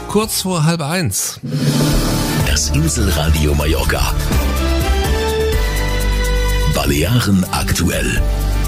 Kurz vor 12:30. Das Inselradio Mallorca. Balearen aktuell.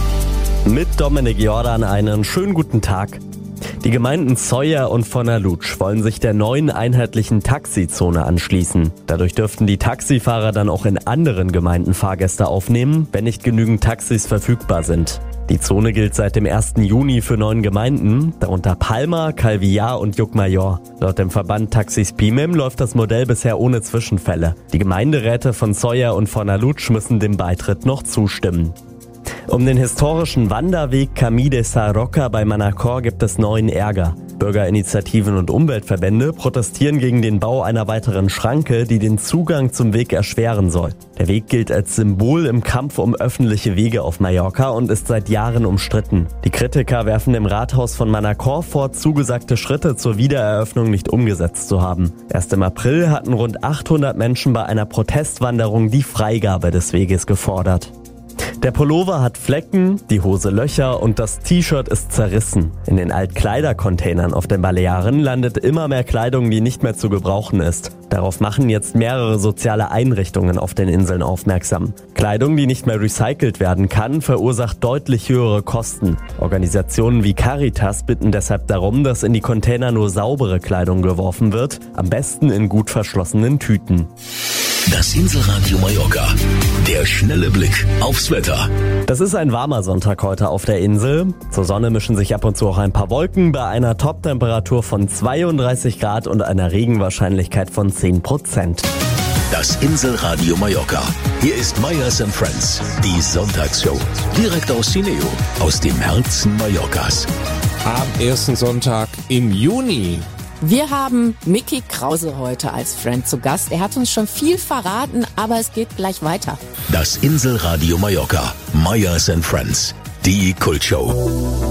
Mit Dominik Jordan einen schönen guten Tag. Die Gemeinden Sóller und Fornalutsch wollen sich der neuen einheitlichen Taxizone anschließen. Dadurch dürften die Taxifahrer dann auch in anderen Gemeinden Fahrgäste aufnehmen, wenn nicht genügend Taxis verfügbar sind. Die Zone gilt seit dem 1. Juni für 9 Gemeinden, darunter Palma, Calvillar und Llucmajor. Laut dem Verband Taxis PIMEM läuft das Modell bisher ohne Zwischenfälle. Die Gemeinderäte von Sóller und Fornalutsch müssen dem Beitritt noch zustimmen. Um den historischen Wanderweg Camí de Sarroca bei Manacor gibt es neuen Ärger. Bürgerinitiativen und Umweltverbände protestieren gegen den Bau einer weiteren Schranke, die den Zugang zum Weg erschweren soll. Der Weg gilt als Symbol im Kampf um öffentliche Wege auf Mallorca und ist seit Jahren umstritten. Die Kritiker werfen dem Rathaus von Manacor vor, zugesagte Schritte zur Wiedereröffnung nicht umgesetzt zu haben. Erst im April hatten rund 800 Menschen bei einer Protestwanderung die Freigabe des Weges gefordert. Der Pullover hat Flecken, die Hose Löcher und das T-Shirt ist zerrissen. In den Altkleidercontainern auf den Balearen landet immer mehr Kleidung, die nicht mehr zu gebrauchen ist. Darauf machen jetzt mehrere soziale Einrichtungen auf den Inseln aufmerksam. Kleidung, die nicht mehr recycelt werden kann, verursacht deutlich höhere Kosten. Organisationen wie Caritas bitten deshalb darum, dass in die Container nur saubere Kleidung geworfen wird, am besten in gut verschlossenen Tüten. Das Inselradio Mallorca. Der schnelle Blick aufs Wetter. Das ist ein warmer Sonntag heute auf der Insel. Zur Sonne mischen sich ab und zu auch ein paar Wolken bei einer Toptemperatur von 32 Grad und einer Regenwahrscheinlichkeit von 10%. Das Inselradio Mallorca. Hier ist Meyers & Friends, die Sonntagsshow. Direkt aus Cineo, aus dem Herzen Mallorcas. Am ersten Sonntag im Juni. Wir haben Mickey Krause heute als Friend zu Gast. Er hat uns schon viel verraten, aber es geht gleich weiter. Das Inselradio Mallorca. Meyers & Friends, die Kultshow.